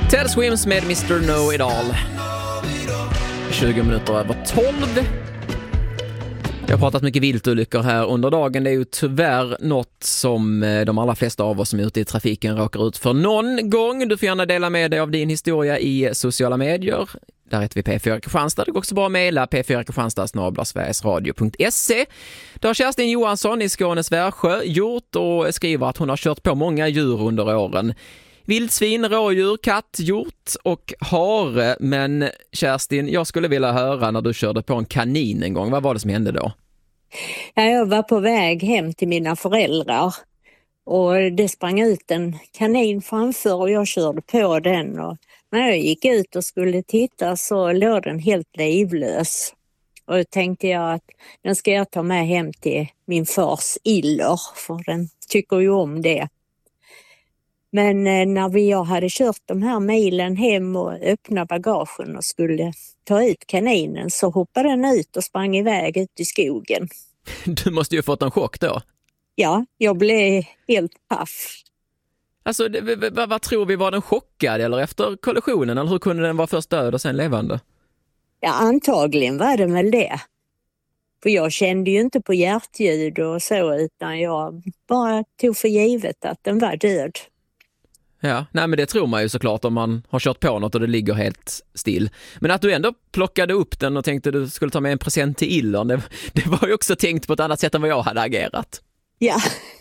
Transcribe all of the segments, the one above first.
Ted Swims med Mr. Know-It-All. 20 minuter över 12. Jag har pratat mycket viltolyckor här under dagen. Det är ju tyvärr något som de allra flesta av oss som är ute i trafiken råkar ut för någon gång. Du får gärna dela med dig av din historia i sociala medier. Där heter vi P4 Kristianstad. Det går också bra att mejla p4kristianstad@sverigesradio.se. Det har Kerstin Johansson i Skånes Värsjö gjort och skriver att hon har kört på många djur under åren. Vildsvin, rådjur, katt, hjort och hare. Men Kerstin, jag skulle vilja höra när du körde på en kanin en gång. Vad var det som hände då? Jag var på väg hem till mina föräldrar och det sprang ut en kanin framför och jag körde på den. Och när jag gick ut och skulle titta så låg den helt livlös. Och då tänkte jag att den ska jag ta med hem till min fars iller, för den tycker ju om det. Men när jag hade kört de här milen hem och öppnade bagagen och skulle ta ut kaninen så hoppade den ut och sprang iväg ut i skogen. Du måste ju fått en chock då. Ja, jag blev helt paff. Alltså, vad tror vi, var den chockad eller efter kollisionen? Eller hur kunde den vara först död och sen levande? Ja, antagligen var det väl det. För jag kände ju inte på hjärtljud och så, utan jag bara tog för givet att den var död. Ja, nej men det tror man ju såklart om man har kört på något och det ligger helt still. Men att du ändå plockade upp den och tänkte du skulle ta med en present till illern, det var ju också tänkt på ett annat sätt än vad jag hade agerat. Ja.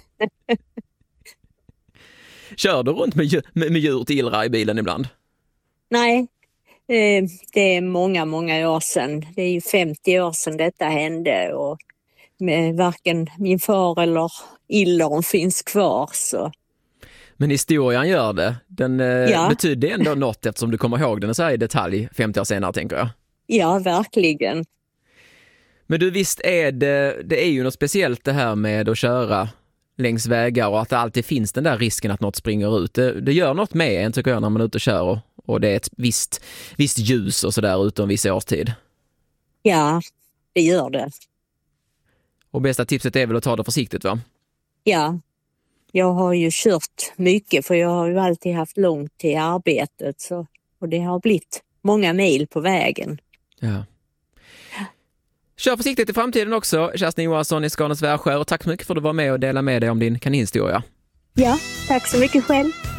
Kör du runt med djur till illra i bilen ibland? Nej, det är många år sedan. Det är ju 50 år sedan detta hände och varken min far eller illern finns kvar så. Men historien gör det. Den betyder ändå något eftersom du kommer ihåg den så här i detalj 50 år senare, tänker jag. Ja, verkligen. Men du, visst är det är ju något speciellt det här med att köra längs vägar och att det alltid finns den där risken att något springer ut. Det gör något med en, tycker jag, när man är ute och kör och det är ett visst ljus och sådär utom viss årstid. Ja, det gör det. Och bästa tipset är väl att ta det försiktigt, va? Ja. Jag har ju kört mycket för jag har ju alltid haft långt till arbetet och det har blivit många mil på vägen. Ja. Kör försiktigt i framtiden också, Kerstin Johansson i Skånes Värsjö, och tack så mycket för att du var med och delade med dig om din kaninhistoria. Ja, tack så mycket själv.